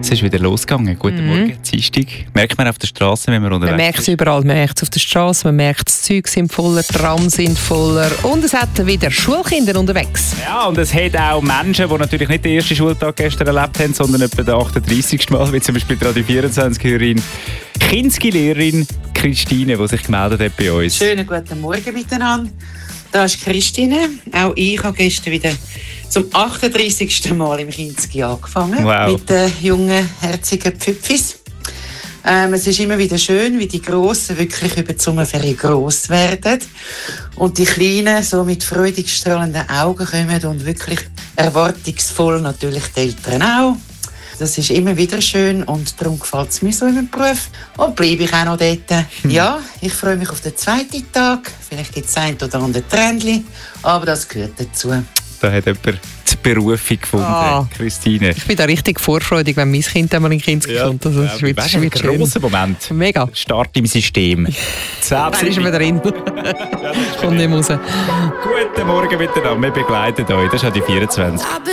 Es ist wieder losgegangen. Guten Morgen, Dienstag. Merkt man auf der Straße, wenn man unterwegs ist? Man merkt es überall. Man merkt es auf der Straße, man merkt, die Züge sind voller, die Trams sind voller und es hat wieder Schulkinder unterwegs. Ja, und es hat auch Menschen, die natürlich nicht den ersten Schultag gestern erlebt haben, sondern etwa den 38. Mal, wie zum Beispiel die 24-Jährige Kinski-Lehrerin Christine, die sich gemeldet hat bei uns. Schönen guten Morgen miteinander. Da ist Christine. Auch ich habe gestern wieder zum 38. Mal im Kinski angefangen. Wow. Mit den jungen, herzigen Pfüpfis. Es ist immer wieder schön, wie die Grossen wirklich über die Sommerferien gross werden. Und die Kleinen so mit freudig strahlenden Augen kommen und wirklich erwartungsvoll natürlich die Eltern auch. Das ist immer wieder schön und darum gefällt es mir so in meinem Beruf. Und bleibe ich auch noch dort. Ja, ich freue mich auf den zweiten Tag. Vielleicht gibt es ein oder andere Trendchen, aber das gehört dazu. Da hat jemand die Berufung gefunden, Christine. Ich bin da richtig vorfreudig, wenn mein Kind einmal in Kinski kommt. Also, das wird ein grosser Moment. Mega. Start im System. Er ist wieder drin. Kommt nicht raus. Guten Morgen miteinander, wir begleiten euch. Das ist ja die 24.